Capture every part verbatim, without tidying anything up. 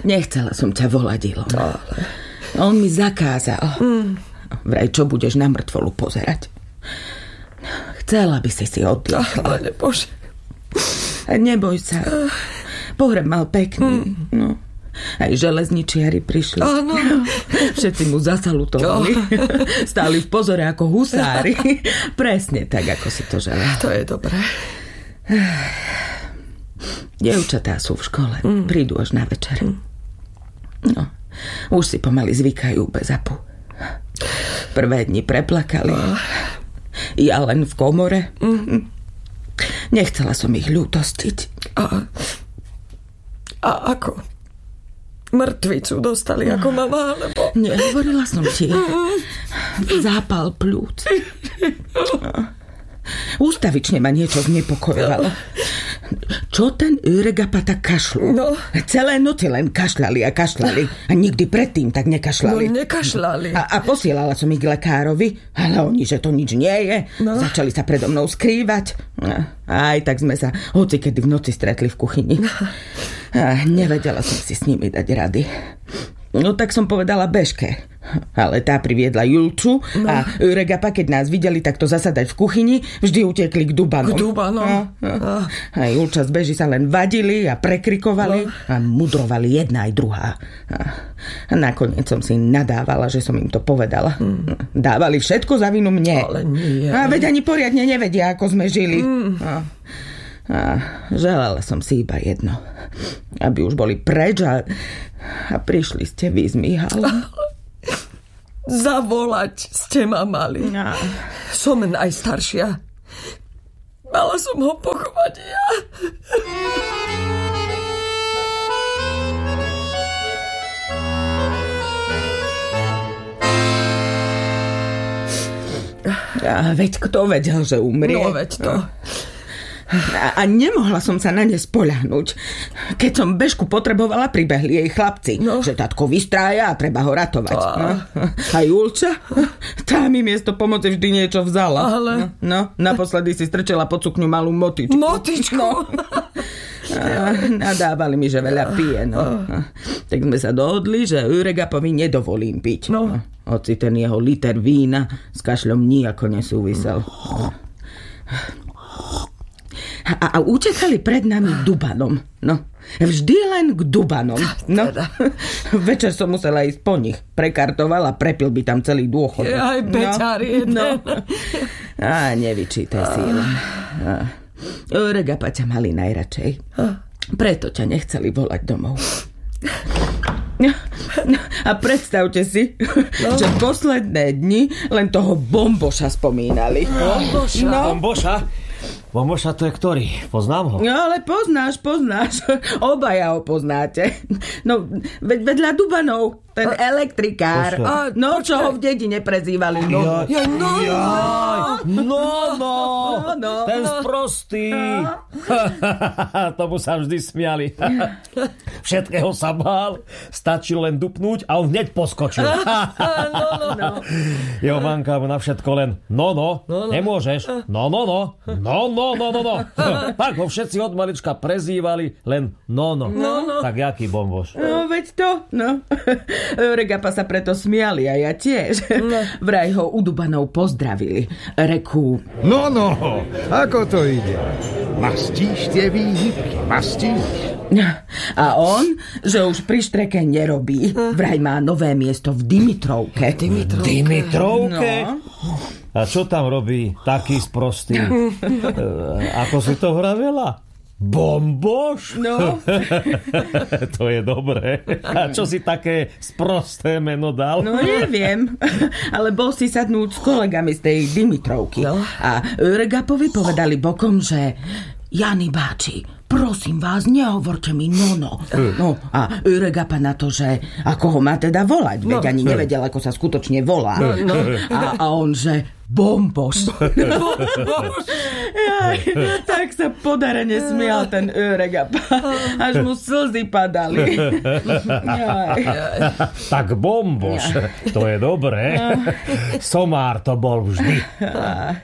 Nechcela som ťa volať, Ilona. Ale... On mi zakázal. Mm. Vraj, čo budeš na mŕtvolu pozerať. Chcela by si si oddychla. Ale Bože. Neboj sa. Pohreb mal pekný. Mm. No. Aj železničiari prišli. Áno. Všetci mu zasalutovali. Stáli v pozore ako husári. Presne tak, ako si to želal. To je dobré. Dievčatá sú v škole. Mm. Prídu až na večer. Mm. No, už si pomaly zvykajú bez apu. Prvé dni preplakali. Oh. Ja len v komore. Mm. Nechcela som ich ľútostiť. A, a ako? Mŕtvicu dostali ako mama, alebo... Nehovorila som ti. Zápal pľúc. Ústavične ma niečo znepokojovalo. Čo ten Öregapa tak kašľú? No. Celé noci len kašľali a kašľali. A nikdy predtým tak nekašľali. No, nekašľali. A, a posielala som ich k lekárovi, ale oni, že to nič nie je. No. Začali sa predo mnou skrývať. Aj tak sme sa hocikedy v noci stretli v kuchyni. A nevedela som si s nimi dať rady. No tak som povedala Bežke. Ale tá priviedla Julču no. A Öregapa, keď nás videli takto zasadať v kuchyni, vždy utekli k Dubanom. K Dubanom. A, a, a Julča z Beži sa len vadili a prekrikovali no. A mudrovali jedna aj druhá. A, a nakoniec som si nadávala, že som im to povedala. Mm. Dávali všetko za vinu mne. Ale nie. A veď ani poriadne nevedia, ako sme žili. Mm. A, a želala som si iba jedno. Aby už boli preč a, a prišli ste vy s Mihalom. Zavolať ste ma mali. No. Som najstaršia. Mala som ho pochovať ja. A veď kto vedel, že umrie? No veď to. A, a nemohla som sa na ne spoľahnúť. Keď som Bežku potrebovala, pribehli jej chlapci. No. Že tatko vystrája a treba ho ratovať. No. A Julča? Tá mi miesto pomoci vždy niečo vzala. Ale... No, no, naposledy si strčela pod sukňu malú motičku. Motičku? No. A nadávali mi, že veľa pije. No. A tak sme sa dohodli, že Öregapovi nedovolím piť. No. No. Hoci ten jeho liter vína s kašľom nijako nesúvisel. A, a utekali pred nami Dubanom. No, vždy len k Dubanom. No, večer som musela ísť po nich. Prekartoval a prepil by tam celý dôchod. Aj beťar jeden. No. A nevyčítaj si. Öregapa ťa mali najradšej. Preto ťa nechceli volať domov. A predstavte si, no. Že posledné dni len toho Bomboša spomínali. Bomboša? No. Bomboša? Bomboša to je ktorý? Poznám ho? No ale poznáš, poznáš. Obaja ho poznáte. No, ved, vedľa Dubanov. Ten elektrikár. A, no, čo ho v dedine prezývali. No, ja, no, ja, no, no, no, ten sprostý. Tomu sa vždy smiali. Všetkého sa bál. Stačil len dupnúť a on hneď poskočil. No, no, no. Jeho manka mu na všetko len no, no, no, no. Nemôžeš. No, no, no. No, no, no, no, no. Tak ho všetci od malička prezývali len no, no. No, no. Tak jaký Bomboš? No, veď to, no. Öregapa sa preto smiali a ja tiež. No. Vraj ho u Dubanov pozdravili. Rekú... No, no, ako to ide? Mastíš tie výhybky, mastíš? A on, že už pri štreke nerobí. Vraj má nové miesto v Dimitrovke. Dimitrovke? Dimitrovke? No. A čo tam robí taký sprostý? e, ako si to vravela? Bomboš? No. To je dobré. A čo si také sprosté meno dal? No neviem. Ale bol si sadnúť s kolegami z tej Dimitrovky. No. A Öregapovi povedali bokom, že Jany báči, prosím vás, nehovorte mi nono. No a Öregapa na to, že ako ho má teda volať, veď no. Ani nevedel, ako sa skutočne volá. No, no. A, a on, že Bomboš. Bomboš. Jaj, tak sa podarene smial ten Öregapa. Až mu slzy padali. Jaj. Tak Bomboš, to je dobré. Somár to bol vždy.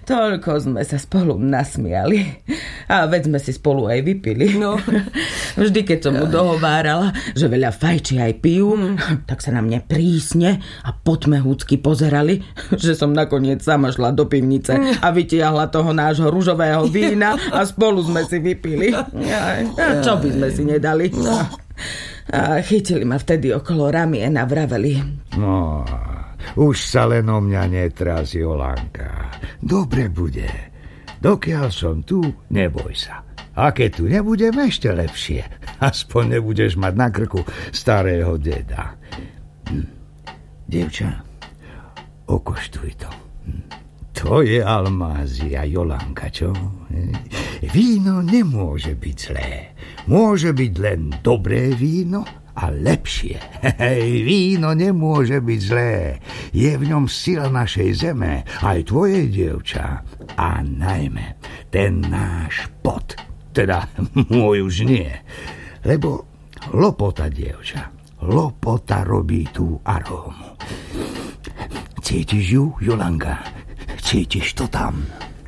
Toľko sme sa spolu nasmiali. A veď sme si spolu aj vypili. No. Vždy, keď som mu dohovárala, že veľa fajči aj pijú, mm. tak sa na mne prísne a potmehúcky pozerali, že som nakoniec sama šla do pivnice a vytiahla toho nášho ružového vína a spolu sme si vypili. A čo by sme si nedali? No. A chytili ma vtedy okolo ramien a vraveli: No, už sa len o mňa netrás, Jolanka. Dobre bude. Dokiaľ som tu, neboj sa. A keď tu nebudem, ešte lepšie. Aspoň nebudeš mať na krku starého deda. Hm. Dievča, okoštuj to. Hm. To je almázia, Jolanka, čo? Víno nemôže byť zlé. Môže byť len dobré víno a lepšie. Hej, víno nemôže byť zlé. Je v ňom sila našej zeme, aj tvoje, dievča. A najmä ten náš pot. Teda môj už nie. Lebo lopota, dievča, lopota robí tú arómu. Cítiš ju, Jolanka? Cítiš to tam?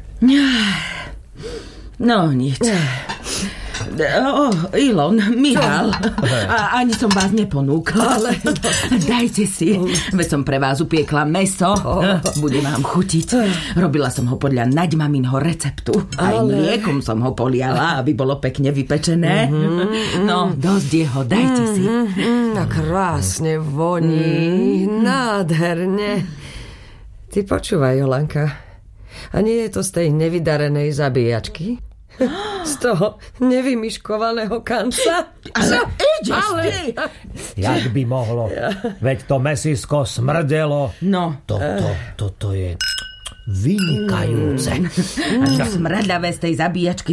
No, nič. O, Ilon, Michal, a ani som vás neponúkla. Ale... Dajte si, veď som pre vás upiekla mäso. Bude vám chutiť. Robila som ho podľa Naďmaminho receptu. Aj ale... mliekom som ho poliala, aby bolo pekne vypečené. Mm-hmm. No, dosť jeho, dajte si. Mm-hmm. A krásne voní, mm-hmm. nádherne. Ty počúvaj, Jolanka, a nie je to z tej nevydarenej zabíjačky? Z toho nevymyškovaného kanca? Ale ideš ty! Jak by mohlo? Veď to mäsisko smrdelo. No. Toto, toto je vynikajúce. A čo smradľavé z tej zabíjačky